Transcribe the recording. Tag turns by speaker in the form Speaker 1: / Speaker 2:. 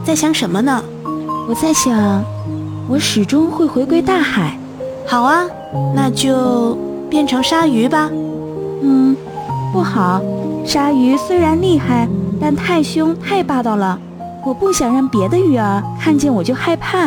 Speaker 1: 在想什么呢？
Speaker 2: 我在想，我始终会回归大海。
Speaker 1: 好啊，那就变成鲨鱼吧。
Speaker 2: 不好，鲨鱼虽然厉害，但太凶太霸道了，我不想让别的鱼儿看见我就害怕。